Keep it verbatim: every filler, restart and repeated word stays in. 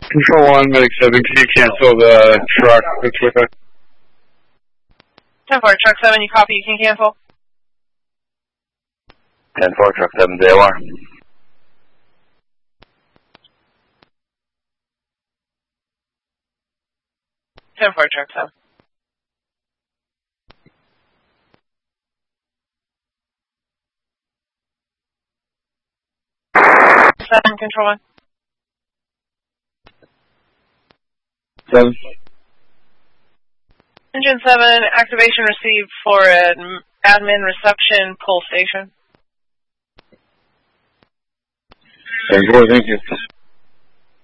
Control one, Medic seven, can you cancel the truck that's with us? ten four, Truck seven, you copy, you can cancel? ten four, Truck seven, Z O R. ten four, Truck seven. seven, Control one. seven. Engine seven, activation received for an admin reception pull station. ten four, thank you.